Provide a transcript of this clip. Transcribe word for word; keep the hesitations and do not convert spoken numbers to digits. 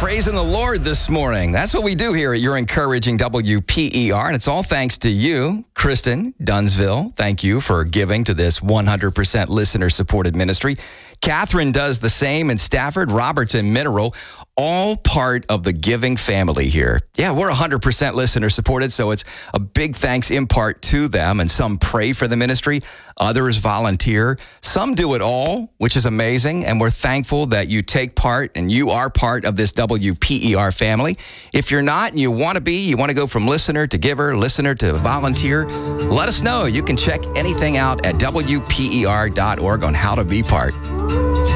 praising the Lord this morning. That's what we do here at Your Encouraging W P E R, and it's all thanks to you, Kristen Dunsville. Thank you for giving to this one hundred percent listener-supported ministry. Catherine does the same in Stafford, Roberts in Mineral, all part of the giving family here. Yeah, we're one hundred percent listener-supported, so it's a big thanks in part to them, and some pray for the ministry, others volunteer. Some do it all, which is amazing, and we're thankful that you take part and you are part of this W P E R family. If you're not and you want to be, you want to go from listener to giver, listener to volunteer, let us know. You can check anything out at W P E R dot org on how to be part.